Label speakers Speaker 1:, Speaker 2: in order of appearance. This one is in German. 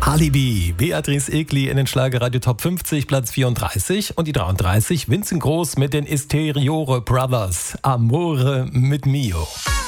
Speaker 1: Alibi, Beatrice Egli in den Schlagerradio Top 50, Platz 34 und die 33, Vincent Groß mit den Esteriore Brothers, Amore mit Mio.